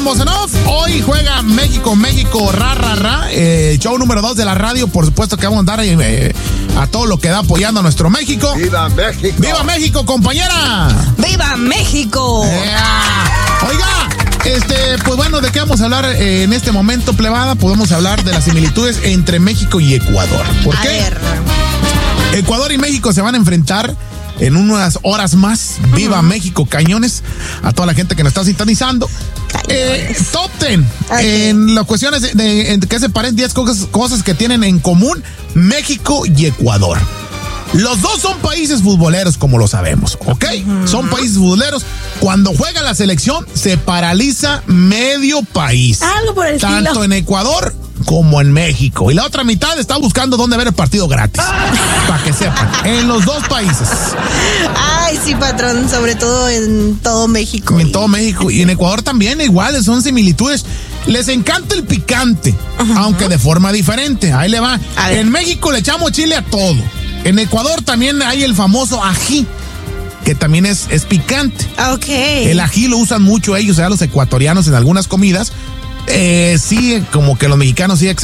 Estamos en off. Hoy juega México, show número 2 de la radio. Por supuesto que vamos a dar a todo lo que da apoyando a nuestro México. ¡Viva México! ¡Viva México, compañera! ¡Viva México! Oiga, pues bueno, ¿de qué vamos a hablar en este momento, plebada? Podemos hablar de las similitudes entre México y Ecuador. ¿Por qué? A ver. Ecuador y México se van a enfrentar en unas horas más. ¡Viva México, cañones! A toda la gente que nos está sintonizando. Top 10 en las cuestiones de que se parecen 10 cosas que tienen en común México y Ecuador. Los dos son países futboleros, como lo sabemos, ¿ok? Son países futboleros. Cuando juega la selección, se paraliza medio país. Algo por el Tanto estilo. en Ecuador como en México. Y la otra mitad está buscando dónde ver el partido gratis. Para que sepan, en los dos países. Ay, sí, patrón, sobre todo en todo México. En todo México. Y en Ecuador también, iguales, son similitudes. Les encanta el picante, aunque de forma diferente. Ahí le va. En México le echamos chile a todo. En Ecuador también hay el famoso ají, que también es picante. Ok. El ají lo usan mucho ellos, los ecuatorianos en algunas comidas. Sí, como que los mexicanos sí